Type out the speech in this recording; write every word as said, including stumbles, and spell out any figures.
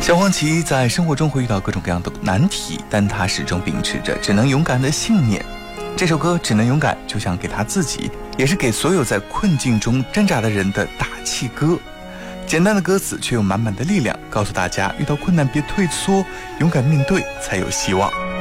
小黄旗在生活中会遇到各种各样的难题，但他始终秉持着只能勇敢的信念。这首歌《只能勇敢》就像给他自己，也是给所有在困境中挣扎的人的打气歌。简单的歌词却有满满的力量，告诉大家遇到困难别退缩，勇敢面对才有希望。